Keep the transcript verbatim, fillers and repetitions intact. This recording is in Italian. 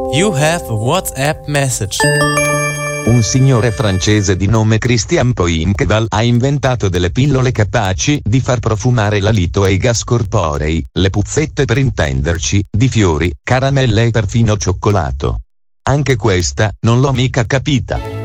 You have a WhatsApp message. Un signore francese di nome Christian Poinkedal ha inventato delle pillole capaci di far profumare l'alito e i gas corporei, le puzzette per intenderci, di fiori, caramelle e perfino cioccolato. Anche questa, non l'ho mica capita.